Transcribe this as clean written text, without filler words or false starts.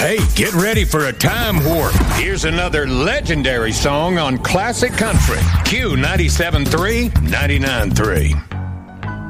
Hey, get ready for a time warp. Here's another legendary song on Classic Country. Q 97.3, 99.3.